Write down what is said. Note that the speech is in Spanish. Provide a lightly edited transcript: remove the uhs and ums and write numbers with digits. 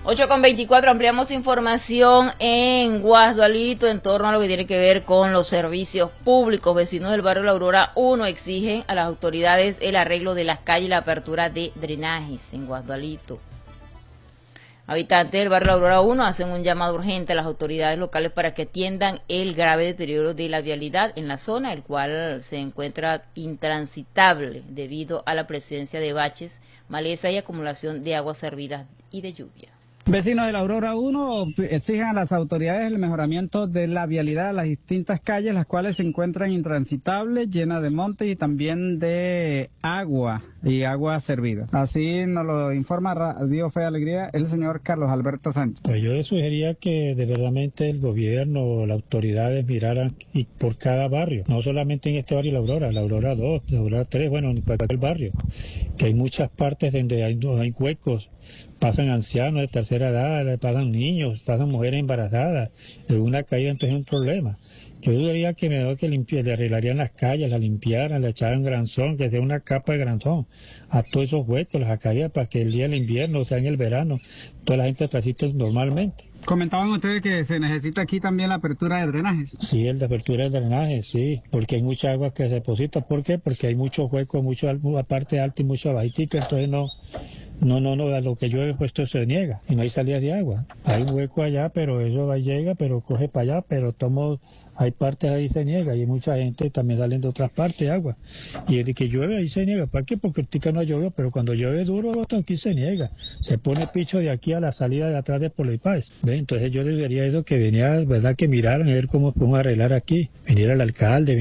8:24, ampliamos información en Guasdualito en torno a lo que tiene que ver con los servicios públicos. Vecinos del barrio La Aurora 1 exigen a las autoridades el arreglo de las calles y la apertura de drenajes en Guasdualito. Habitantes del barrio La Aurora 1 hacen un llamado urgente a las autoridades locales para que atiendan el grave deterioro de la vialidad en la zona, el cual se encuentra intransitable debido a la presencia de baches, maleza y acumulación de aguas servidas y de lluvia. Vecinos de la Aurora 1 exigen a las autoridades el mejoramiento de la vialidad de las distintas calles, las cuales se encuentran intransitables, llenas de montes y también de agua y agua servida. Así nos lo informa Radio Fe y Alegría el señor Carlos Alberto Sánchez. Pues yo sugería que de verdadmente el gobierno, las autoridades miraran por cada barrio, no solamente en este barrio La Aurora 2, La Aurora 3, bueno, en cualquier barrio, que hay muchas partes donde hay huecos. Pasan ancianos de tercera edad, pasan niños, pasan mujeres embarazadas. En una caída entonces es un problema. Yo diría que mejor que le arreglarían las calles, las limpiaran, le echaran granzón, que sea una capa de granzón a todos esos huecos, las sacarían para que el día del invierno, o sea, en el verano, toda la gente transite normalmente. Comentaban ustedes que se necesita aquí también la apertura de drenajes. Sí, la apertura de drenajes, sí, porque hay mucha agua que se deposita. ¿Por qué? Porque hay muchos huecos, mucha parte alta y mucho bajito, entonces no, a lo que llueve puesto se niega y no hay salida de agua. Hay un hueco allá, pero eso va y llega, pero coge para allá, pero hay partes ahí se niega y mucha gente también salen de otras partes agua. Y el que llueve ahí se niega. ¿Para qué? Porque el no llueve, pero cuando llueve duro aquí se niega. Se pone picho de aquí a la salida de atrás de Polipaez. Entonces yo debería eso que venía, verdad, que miraran a ver cómo podemos arreglar aquí. Viniera el alcalde.